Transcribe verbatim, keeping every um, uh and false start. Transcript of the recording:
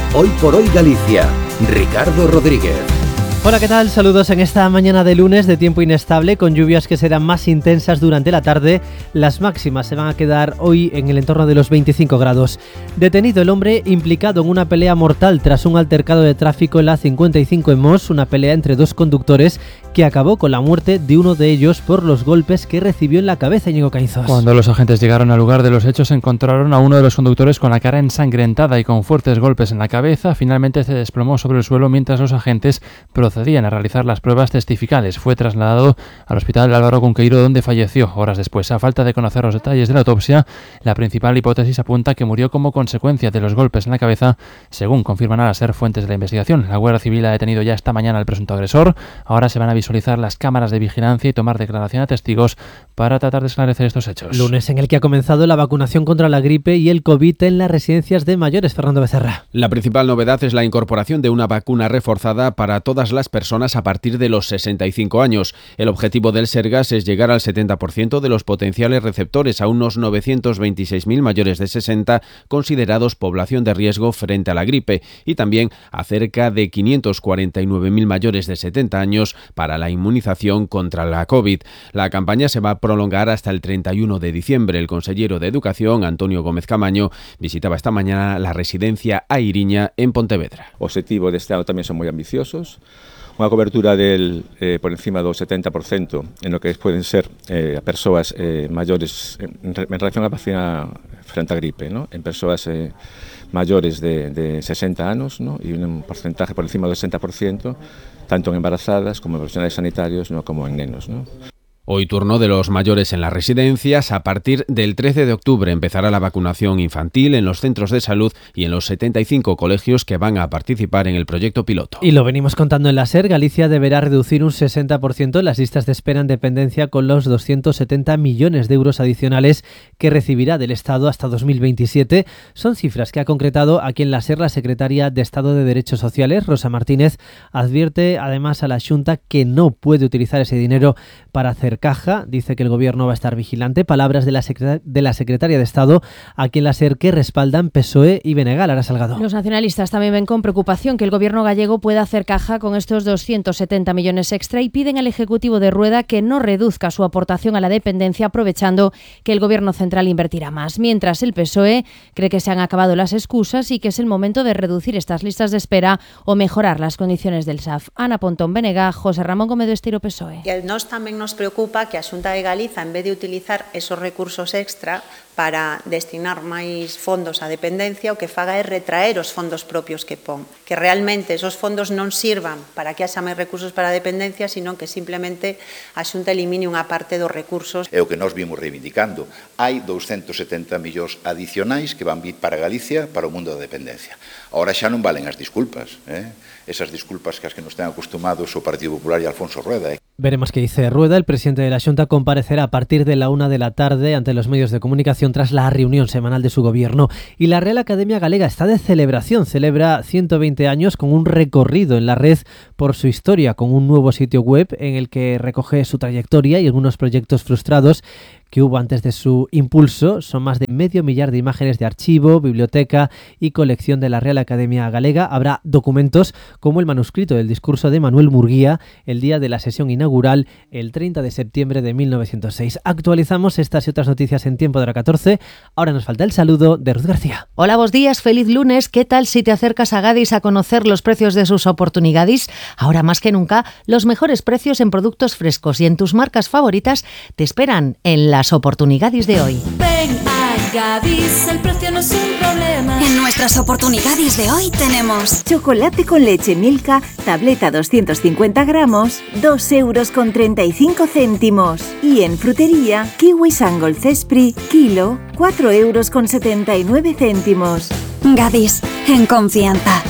Hoy por Hoy Galicia. Ricardo Rodríguez. Hola, ¿qué tal? Saludos en esta mañana de lunes de tiempo inestable, con lluvias que serán más intensas durante la tarde. Las máximas se van a quedar hoy en el entorno de los veinticinco grados. Detenido el hombre implicado en una pelea mortal tras un altercado de tráfico en la cincuenta y cinco en Mos, una pelea entre dos conductores que acabó con la muerte de uno de ellos por los golpes que recibió en la cabeza, Íñigo Caínzos. Cuando los agentes llegaron al lugar de los hechos, encontraron a uno de los conductores con la cara ensangrentada y con fuertes golpes en la cabeza. Finalmente se desplomó sobre el suelo mientras los agentes procedían a realizar las pruebas testificales. Fue trasladado al hospital Álvaro Cunqueiro, donde falleció horas después. A falta de conocer los detalles de la autopsia, la principal hipótesis apunta que murió como consecuencia de los golpes en la cabeza, según confirman a la SER fuentes de la investigación. La Guardia Civil ha detenido ya esta mañana al presunto agresor. Ahora se van a visualizar las cámaras de vigilancia y tomar declaración a testigos para tratar de esclarecer estos hechos. Lunes en el que ha comenzado la vacunación contra la gripe y el COVID en las residencias de mayores. Fernando Becerra. La principal novedad es la incorporación de una vacuna reforzada para todas las personas a partir de los sesenta y cinco años. El objetivo del Sergas es llegar al setenta por ciento de los potenciales receptores, a unos novecientos veintiséis mil mayores de sesenta considerados población de riesgo frente a la gripe, y también a cerca de quinientos cuarenta y nueve mil mayores de setenta años para la inmunización contra la COVID. La campaña se va a prolongar hasta el treinta y uno de diciembre. El consejero de Educación, Antonio Gómez Camaño, visitaba esta mañana la residencia A Iriña en Pontevedra. Os objetivos deste ano tamén son moi ambiciosos. Unha cobertura del eh, por encima do setenta por ciento en lo que pueden ser eh, persoas eh, maiores en, en relación á vacina frente á gripe, ¿no? En persoas eh, maiores de, de sesenta anos, ¿no? E un porcentaje por encima do sesenta por ciento tanto en embarazadas como en profesionales sanitarios, ¿no? Como en nenos, ¿no? Hoy turno de los mayores en las residencias. A partir del trece de octubre empezará la vacunación infantil en los centros de salud y en los setenta y cinco colegios que van a participar en el proyecto piloto. Y lo venimos contando en la SER. Galicia deberá reducir un sesenta por ciento las listas de espera en dependencia con los doscientos setenta millones de euros adicionales que recibirá del Estado hasta dos mil veintisiete. Son cifras que ha concretado aquí en la SER la secretaria de Estado de Derechos Sociales, Rosa Martínez. Advierte además a la Xunta que no puede utilizar ese dinero para hacer caja. Dice que el gobierno va a estar vigilante. Palabras de la, secret- de la secretaria de Estado aquí en la SER, que respaldan P S O E y B N G. Lara Salgado. Los nacionalistas también ven con preocupación que el gobierno gallego pueda hacer caja con estos doscientos setenta millones extra y piden al Ejecutivo de Rueda que no reduzca su aportación a la dependencia, aprovechando que el gobierno central invertirá más. Mientras el P S O E cree que se han acabado las excusas y que es el momento de reducir estas listas de espera o mejorar las condiciones del S A F. Ana Pontón, B N G, José Ramón Gómez do Esteiro, P S O E. E nos tamén nos preocupa que a Xunta de Galiza, en vez de utilizar esos recursos extra para destinar máis fondos á dependencia, o que faga é retraer os fondos propios que pon. Que realmente esos fondos non sirvan para que haxa máis recursos para a dependencia, sino que simplemente a Xunta elimine unha parte dos recursos. É o que nós vimos reivindicando. Hai doscientos setenta millóns adicionais que van vir para Galicia para o mundo da dependencia. Ahora xa non valen as disculpas, eh? Esas disculpas que as que nos ten acostumados o Partido Popular e Alfonso Rueda. Eh? Veremos qué dice Rueda. El presidente de la Xunta comparecerá a partir de la una de la tarde ante los medios de comunicación tras la reunión semanal de su gobierno. Y la Real Academia Galega está de celebración. Celebra ciento veinte años con un recorrido en la red por su historia, con un nuevo sitio web en el que recoge su trayectoria y algunos proyectos frustrados que hubo antes de su impulso. Son más de medio millar de imágenes de archivo, biblioteca y colección de la Real Academia Galega. Habrá documentos como el manuscrito del discurso de Manuel Murguía el día de la sesión inaugural el treinta de septiembre de mil novecientos seis. Actualizamos estas y otras noticias en tiempo de la catorce. Ahora nos falta el saludo de Ruth García. Hola, buenos días, feliz lunes. ¿Qué tal si te acercas a Gadis a conocer los precios de sus oportunidades? Ahora más que nunca, los mejores precios en productos frescos y en tus marcas favoritas te esperan en la las oportunidades de hoy. Ven a Gadis, el precio no es un problema. En nuestras oportunidades de hoy tenemos chocolate con leche Milka, tableta doscientos cincuenta gramos, dos euros con treinta y cinco céntimos. Y en frutería, kiwi Sangol Cespri, kilo, cuatro euros con setenta y nueve céntimos. Gadis, en confianza.